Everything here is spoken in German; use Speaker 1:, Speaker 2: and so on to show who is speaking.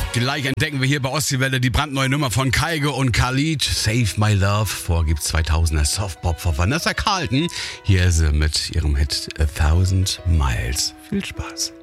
Speaker 1: Gleich entdecken wir hier bei Ostseewelle die brandneue Nummer von Kygo und Khalid. Save My Love. Vorgibt's 2000er Softpop von Vanessa Carlton. Hier ist sie mit ihrem Hit 1000 Miles. Viel Spaß.